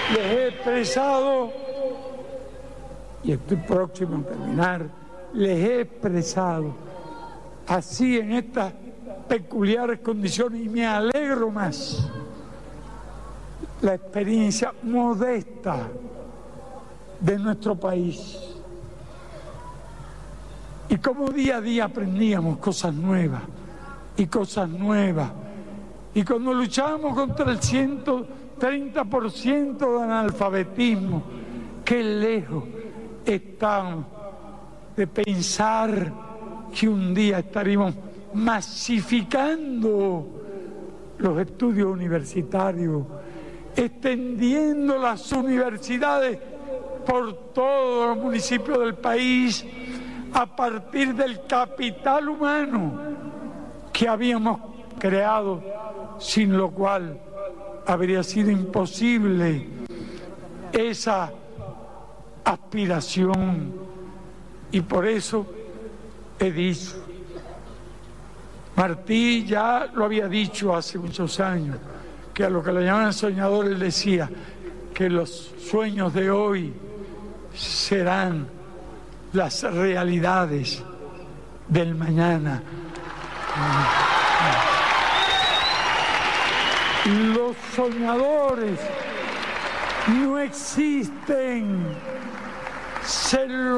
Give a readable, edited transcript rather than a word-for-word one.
les he expresado, y estoy próximo a terminar, les he expresado así en estas peculiares condiciones, y me alegro más, la experiencia modesta de nuestro país. Y como día a día aprendíamos cosas nuevas y cosas nuevas. Y cuando luchábamos contra el 130% de analfabetismo, qué lejos estamos de pensar que un día estaríamos masificando los estudios universitarios, extendiendo las universidades por todos los municipios del país, a partir del capital humano que habíamos creado, sin lo cual habría sido imposible esa aspiración. Y por eso he dicho, Martí ya lo había dicho hace muchos años, que a lo que le llaman soñadores decía que los sueños de hoy serán las realidades del mañana. Los soñadores no existen, se